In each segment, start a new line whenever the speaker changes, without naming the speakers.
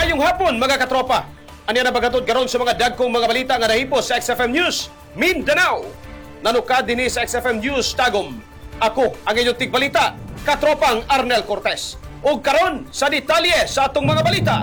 Maayong hapon mga katropa. Ano na bagatod karon sa mga dagkong mga balita nga nahipos sa XFM News Mindanao. Nanukad din sa XFM News Tagum. Ako ang inyong tigbalita, katropang Arnel Cortez. Ug karon sa detalye sa atong mga balita.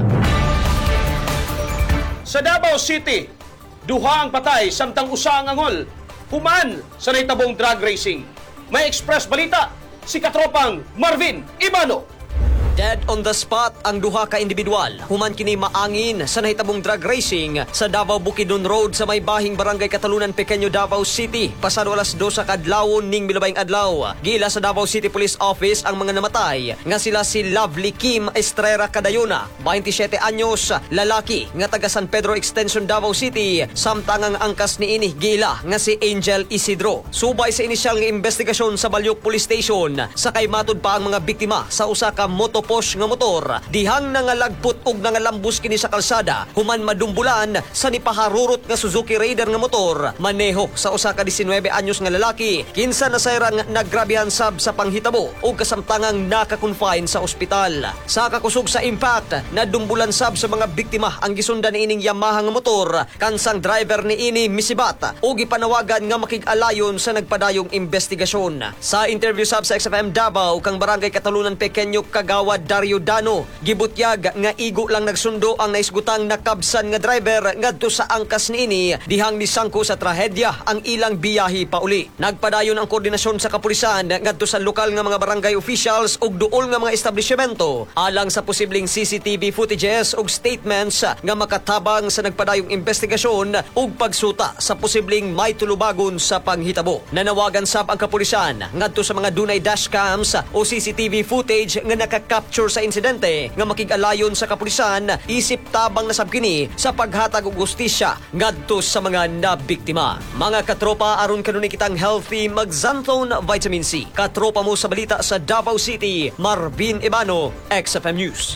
Sa Davao City, duha ang patay samtang usa ang angol. Human sa nahitabong drag racing. May express balita si katropang Marvin Ibano.
Dead on the spot ang duha ka individual. Human kini maangin sa nahitabong drag racing sa Davao Bukidnon Road sa may bahing Barangay Katalunan, Pequeño, Davao City. Pasado alas 2 kadlawon ning milabayng adlaw. Gila sa Davao City Police Office ang mga namatay nga sila si Lovely Kim Estrera Cadayona, 27 anyos, lalaki nga taga San Pedro Extension, Davao City, samtang ang angkas niini gila nga si Angel Isidro. Subay sa inisyal nga investigasyon sa Balyok Police Station, sakay matud pa ang mga biktima sa usa ka motopos nga motor. Dihang nangalagpot og nangalambus kini sa kalsada, human madumbulan sa nipaharurot nga Suzuki Raider nga motor. Maneho sa usa ka 19 anyos nga lalaki, kinsa nasayrang naggrabihan sab sa panghitabo ug kasamtangang naka-confine sa ospital. Sa kakusog sa impact, nadumbulan sab sa mga biktima ang gisundan niining Yamaha nga motor, kansang driver niini misibat ug gipanawagan nga makig-alayon sa nagpadayong investigasyon. Sa interview sab sa XFM Davao kang Barangay Katalunan, Pequeño, Kagawad Dario Dano, gibutyag nga igo lang nagsundo ang naisgutang nakabsan nga driver ngadto sa angkas niini dihang nisangko sa trahedya ang ilang biyahe pauli. Nagpadayon ang koordinasyon sa kapulisan ngadto sa lokal nga mga barangay officials ug duol nga mga establishmento alang sa posibleng CCTV footages ug statements nga makatabang sa nagpadayong investigasyon ug pagsuta sa posibleng may tulubagon sa panghitabo. Nanawagan sab ang kapulisan ngadto sa mga dunay dashcams o CCTV footage nga nakakapture sa insidente nga makig-alayon sa kapulisan isip tabang na sab kini sa paghatag og hustisya ngadto sa mga nabiktima. Mga katropa, aron kanunay kitang healthy, mag-Xanthone Vitamin C. Katropa mo sa balita sa Davao City, Marvin Ibano, XFM News.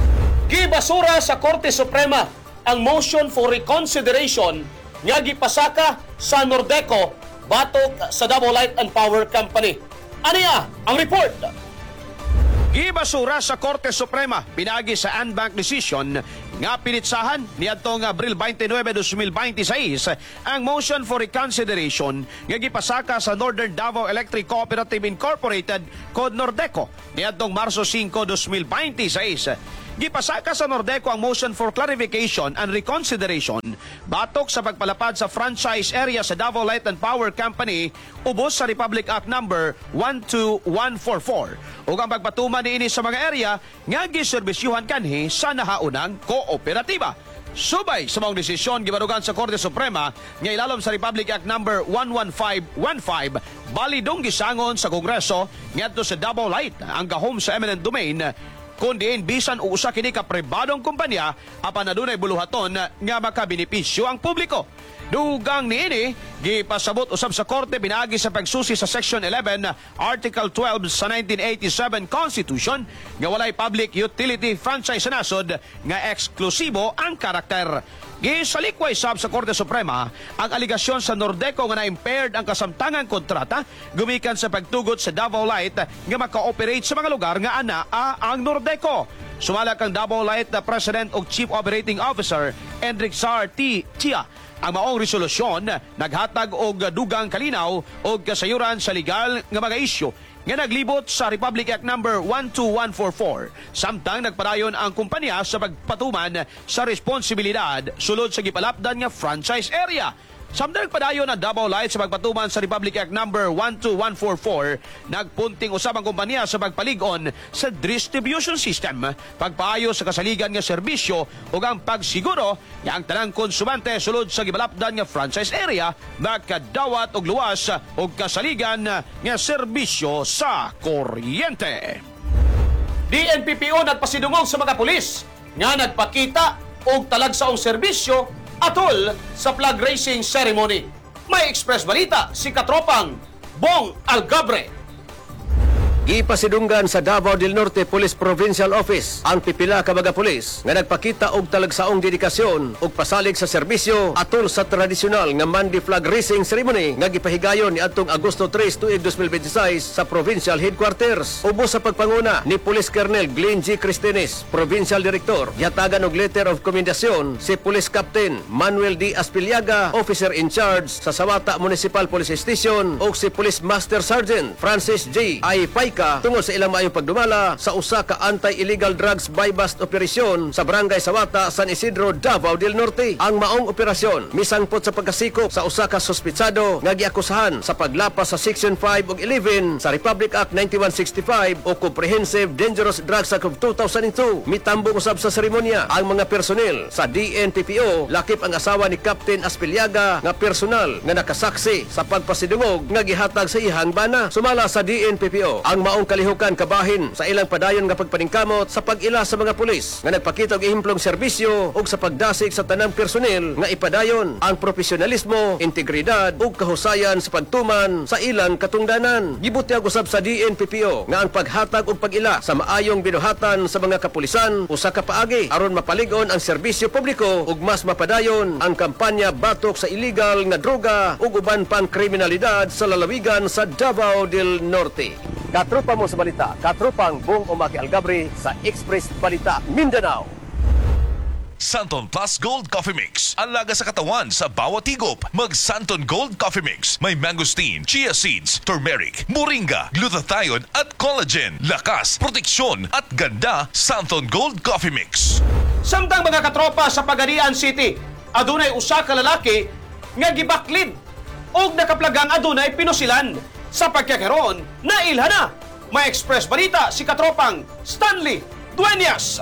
Gibasura sa Korte Suprema ang motion for reconsideration nga gipasaka sa Nordeco batok sa Davao Light and Power Company. Aniya ang report? Gibasura sa Korte Suprema pinagi sa unbank decision nga pinitsahan niadtong Abril 29, 2026 ang motion for reconsideration nga gipasaka sa Northern Davao Electric Cooperative Incorporated code Nordeco niadtong Marso 5, 2026. Gipasaka sa Nordeco ang motion for clarification and reconsideration batok sa pagpalapad sa franchise area sa Davao Light and Power Company ubos sa Republic Act number 12144 ug ang pagpatuman niini sa mga area nga giserbisyuhan kanhi sa nahaunang kooperatiba. Subay sa mga desisyon gibarugan sa Korte Suprema nga ilalom sa Republic Act number 11515 balidong gisangon sa Kongreso ngadto sa Davao Light ang gahom sa eminent domain kundi bisan o usa kini ka pribadong kumpanya apan adunay buluhaton nga makabenepisyo ang publiko. Dugang niini gipasabot usab sa korte pinaagi sa pagsusi sa Section 11 Article 12 sa 1987 Constitution nga walay public utility franchise sa nasod nga eksklusibo ang karakter. Gisalikway sab sa Korte Suprema ang aligasyon sa Nordeco nga na-impaired ang kasamtangang kontrata gumikan sa pagtugot sa Davao Light nga maka-operate sa mga lugar nga anaa ang Nordeco. Sumala kang Davao Light na President o Chief Operating Officer Enric Sar T. Chia. Ang maong resolusyon naghatag og dugang kalinaw o kasayuran sa legal nga mga isyu nga naglibot sa Republic Act number 12144. Samtang nagpadayon ang kumpanya sa pagpatuman sa responsibilidad sulod sa gipalapdan nga franchise area. Samtang nagpadayon ang Davao Light sa pagpatuman sa Republic Act number 12144, nagpunting usab ang kumpanya sa pagpaligon sa distribution system, pagpaayo sa kasaligan nga serbisyo ug ang pagsiguro nga ang tanang konsumante sulod sa gibalapdan nga franchise area makadawat og luwas ug kasaligan nga serbisyo sa kuryente. DNPPO nagpasidungog sa mga pulis nga nagpakita og talagsaong serbisyo atol sa flag racing ceremony. May express balita si katropang Bong Algabre.
Gipasidunggan sa Davao del Norte Police Provincial Office ang pipila ka mga pulis nga nagpakita og talagsaong dedikasyon ug pasalig sa serbisyo atol sa tradisyonal nga Monday Flag Raising Ceremony nga gipahigayon ni adtong Agosto 3 tuig 2026 sa Provincial Headquarters. Ubos sa pagpanguna ni Police Colonel Glenn G. Cristenes, Provincial Director, yatagan og letter of commendation si Police Captain Manuel D. Aspiliaga, Officer in Charge sa Sawata Municipal Police Station, ug si Police Master Sergeant Francis J. I. Paika tungod sa ilang maayong pagdumala sa usa ka anti-illegal drugs buy-bust operasyon sa Barangay Sawata, San Isidro, Davao del Norte. Ang maong operasyon misangpot sa pagkasikop sa usa ka suspitsado nga giakusahan sa paglapas sa Section 5 ug 11 sa Republic Act 9165 o Comprehensive Dangerous Drugs Act of 2002. Mitambong usab sa seremonya ang mga personel sa DNPPO, lakip ang asawa ni Captain Aspiliaga nga personal nga nakasaksi sa pagpasidungog nga gihatag sa ihang bana. Sumala sa DNPPO ang maong kalihukan kabahin sa ilang padayon nga pagpaningkamot sa pag-ila sa mga pulis nga nagpakita og ihimplong serbisyo ug sa pagdasig sa tanang personel nga ipadayon ang profesionalismo, integridad ug kahusayan sa pagtuman sa ilang katungdanan. Gibutyag usab sa DNPPO nga ang paghatag ug pag-ila sa maayong binuhatan sa mga kapulisan usa ka paagi aron mapalig-on ang serbisyo publiko ug mas mapadayon ang kampanya batok sa illegal nga droga ug uban pang kriminalidad sa lalawigan sa Davao del Norte. Katropa mo sa balita, katropang Bong Umaki Algabri sa Express Balita Mindanao.
Santon Plus Gold Coffee Mix. Ang laga sa katawan sa bawat higop. Mag Santon Gold Coffee Mix. May mangosteen, chia seeds, turmeric, moringa, glutathione at collagen. Lakas, proteksyon at ganda. Santon Gold Coffee Mix.
Samtang mga katropa sa Pagadian City, adunay usa ka lalaki nga gibaklid og nakaplagang adunay pinusilan. Sa pagkakaroon, nailha na. May Express Balita si katropang Stanley Dueñas.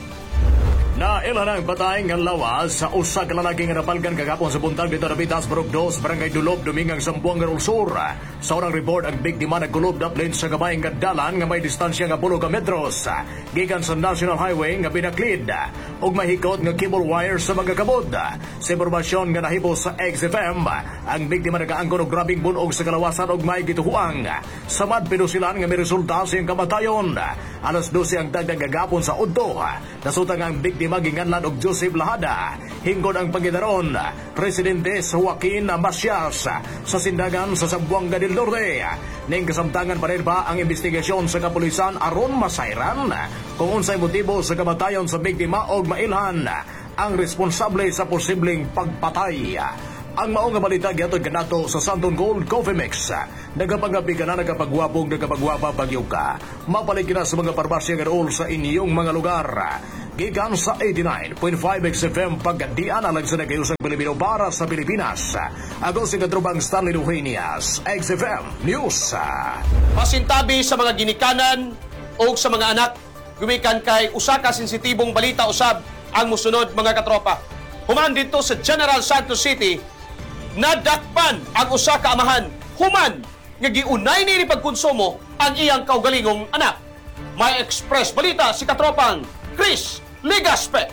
Naila ng patay ng lawas sa usa ka lalaki nga napalgan kagapon sa buntag dito na Bitas, Barok 2, Barangay Dulob, Domingang Sambuanga del Sur. Sa orang report, ang biktima nagkulob daplin sa gabayng dalan nga may distansya nga 10 metros gikan sa National Highway nga binaklid ug mahikot nga cable wire sa mga kabod. Sa impormasyon nga nahibo sa XFM, ang biktima nagaangkon og grabing bunog sa kalawasan ug may gituhuang. Samad pinusilan nga may resulta sa iyang kamatayon. Alas 12 ang dagdag gagapon sa udto. Nasutang ang biktima ginganlan og Joseph Lahada. Hingkod ang pangitaron, Presidente Joaquin Macias sa sindagan sa Zamboanga del Norte. Ning kasamtangan pa rin ba ang investigasyon sa kapulisan aron masayran kung unsay motibo sa kamatayon sa biktima og mailhan ang responsable sa posibleng pagpatay. Ang maong nga balita gihatod kanato sa Santon Gold Coffee Mix. Nagapangapi ka na nagapagwapong nagapagwapa bagyo ka. Mapalik ka na sa mga parmasya nga dool sa inyong mga lugar. Gikan sa 89.5 XFM Pagadian alang sa nagayusang Pilipino para sa Pilipinas. Ako si Katrubang Stanley Dueñas, XFM News.
Pasintabi sa mga ginikanan o sa mga anak, gumikan kay usa ka sensitibong balita usab ang musunod mga katropa. Human dito sa General Santos City, nadakpan ang usa ka amahan human nga giunay ni pagkonsumo ang iyang kaugalingong anak. May Express Balita si katropang Chris Ligaspe.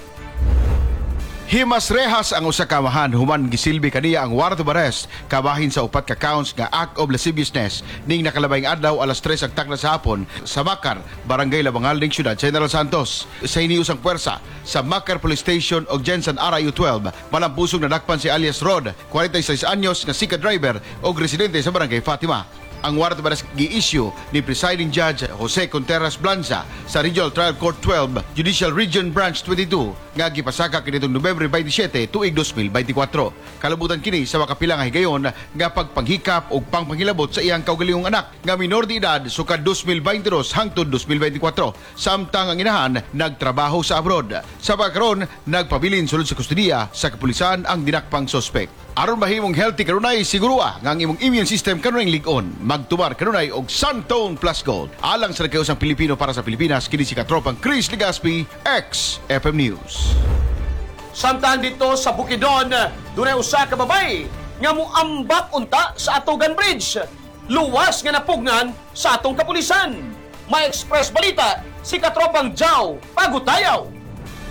Himas rehas ang usa ka amahan human gisilbi kaniya ang warrant of arrest kabahin sa upat ka counts nga act of lasciviousness ning nakalabayng adlaw alas 3 ag takna sa hapon sa Makar, Barangay Labangal ning Syudad General Santos. Sa iniusang puwersa sa Makar Police Station og Jensen RIU 12, malampusong nadakpan si alias Rod, 46 anyos nga sika driver og residente sa Barangay Fatima. Ang warrant of arrest gi-issue ni Presiding Judge Jose Contreras Blanza sa Regional Trial Court 12, Judicial Region Branch 22 nga gipasaka kinitong Nobyembre 27 tuig 2024. Kalabutan kini sa makapila nga higayon nga pagpanghikap ug pangpangilabot sa iyang kaugalingong anak nga minor de edad sukad 2022 hangtod 2024 samtang ang inahan nagtrabaho sa abroad. Sa pagkaron nagpabilin sulod sa kustudiya sa kapulisan ang dinakpang suspect. Aron mahimong healthy kanunay sigurua nga ang imong immune system kanunay lig-on. Magtumar kanunay og Santon Plus Gold. Alang sa nagkayusang Pilipino para sa Pilipinas, kini si katropang Chris Ligaspi, XFM News.
Samtang dito sa Bukidnon, dunay usa ka babay nga muambak unta sa Atugan Bridge. Luwas nga napugnan sa atong kapulisan. May Express Balita si katropang Jow Pagutayaw.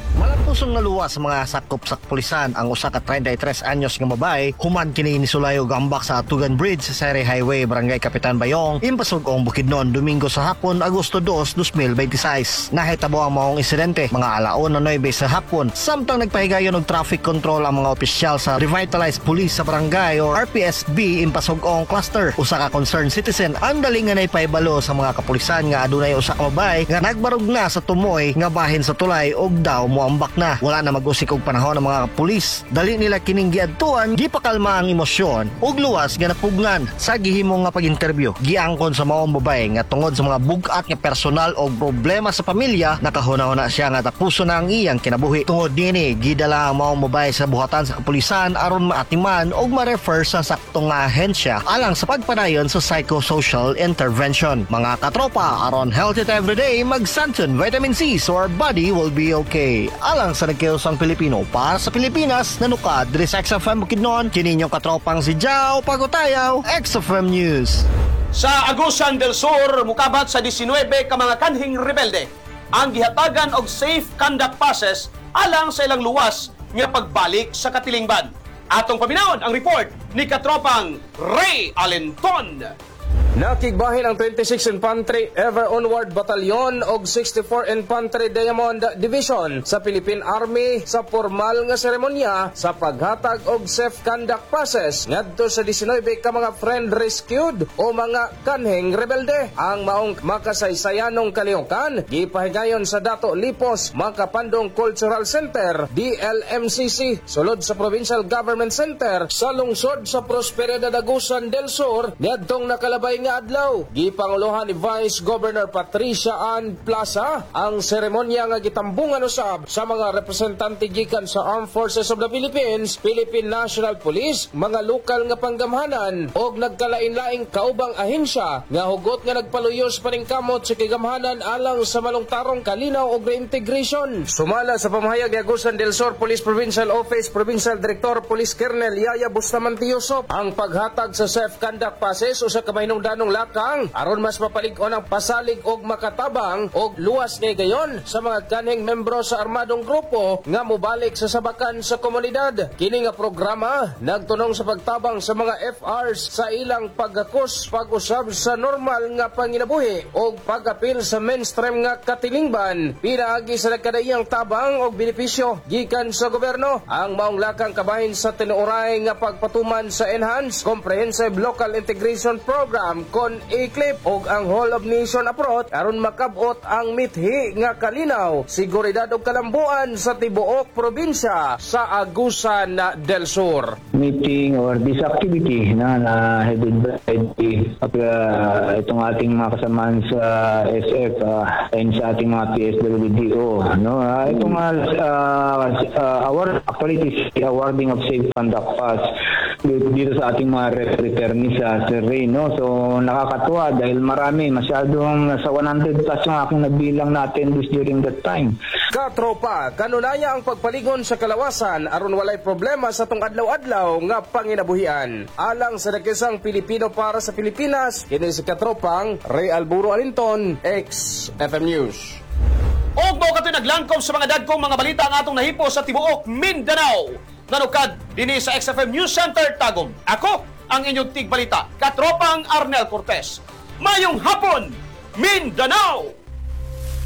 Pusong naluwas sa mga sakop sa kapulisan ang usa ka 33 anyos nga babae human kini ni sulayo gambak sa Tugan Bridge sa Seri Highway, Barangay Kapitan Bayong, Impasugong, Bukidnon, Domingo sa hapon, Agosto 2, 2026. Nahitabo ang maong insidente mga alaon na 9 sa hapon, samtang nagpahigayon og traffic control ang mga opisyal sa Revitalized Police sa Barangay o RPSB Impasugong Cluster. Usa ka concerned citizen ang dali nga naipahibalo sa mga kapulisan nga adunay usa ka babae nga nagbarog na sa tumoy nga bahin sa tulay og daw moambak na. Wala na mag-usik og panahon ng mga pulis. Dali nila kining giadtuan, gipakalma ang emosyon ug luwas nga napugnan sa gihimo nga pag-interview. Giangkon sa maong babae nga tungod sa mga bugat nga personal o problema sa pamilya, nakahuna-huna siya nga tapuson na ang iyang kinabuhi. Tungod niini, gidala ang maong babae sa buhatan sa kapulisan aron maatiman og ma-refer sa saktong nga ahensya alang sa pagpadayon sa psychosocial intervention. Mga katropa, aron healthy everyday, mag-Santon Vitamin C so our body will be okay. Alang sa nagkiusang Pilipino para sa Pilipinas, nanukad diri sa XFM Bukidnon, kininyong katropang si Jao Pagutayaw, XFM News.
Sa Agusan del Sur, mukabat sa 19 ka mga kanhing rebelde ang gihatagan og safe conduct passes alang sa ilang luwas nga pagbalik sa katilingban. Atong paminawon ang report ni katropang Ray Alenton.
Nakigbahin ang 26 Infantry Ever Onward Battalion og 64 Infantry Diamond Division sa Philippine Army sa formal nga seremonya sa paghatag og safe conduct passes ngadto sa 19 ka mga friend rescued o mga kanheng rebelde. Ang maong makasaysayanong kalihukan gipahigayon sa Dato Lipos Makapandong Cultural Center DLMCC sulod sa Provincial Government Center sa lungsod sa Prosperidad Agusan del Sur niadtong nakalabay nga adlaw. Gipanguluhan ni Vice Governor Patricia Ann Plaza ang seremonya nga gitambungan usab sa mga representante gikan sa Armed Forces of the Philippines, Philippine National Police, mga lokal nga panggamhanan og nagkalain-laing kaubang ahensya nga hugot nga nagpaluyos paningkamot sa kigamhanan alang sa malungtarong kalinaw og reintegration. Sumala sa pamahayag ni Agusan del Sur Police Provincial Office Provincial Director Police Colonel Yaya Bustamante Yusop, ang paghatag sa safe conduct passes usa ka mahinungdanong lakang aron mas mapalig-on ang pasalig og makatabang og luwas ni gayon sa mga kanhing membro sa armadong grupo nga mobalik sa sabakan sa komunidad. Kini nga programa nagtunong sa pagtabang sa mga FRs sa ilang pagakos pag-usab sa normal nga panginabuhi og pag-apil sa mainstream nga katilingban pinaagi sa nagkadaiyang tabang og benepisyo gikan sa gobyerno. Ang maong lakang kabahin sa tinuoray nga pagpatuman sa Enhanced Comprehensive Local Integration Program kon ICLIP og ang Whole of Nation approach aron makabot ang mithi nga kalinaw, seguridad ug kalambuan sa tibuok probinsya sa Agusan del Sur.
Meeting or this activity na headed by itong ating mga kasamaan sa SF and sa ating mga PSWDO, no? Itong award actually it is the awarding of safe conduct pass dito sa ating mga returnees sa Sir, no? So nakakatuwa dahil marami, masyadong nasa 100 plus yung aking nabilang na attendees during that time.
Katropa, kanunaya ang pagpaligon sa kalawasan aron walay problema sa tong adlaw-adlaw nga panginabuhian. Alang sa nagkisang Pilipino para sa Pilipinas, kini si katropang Ray Alburo Alinton, XFM News.
Og mao katoy naglangkom sa mga dagkong mga balita ang atong nahipo sa tibuok Mindanao. Nanukad dinhi sa XFM News Center Tagum. Ako ang inyong tigbalita, katropang Arnel Cortez. Mayong hapon, Mindanao!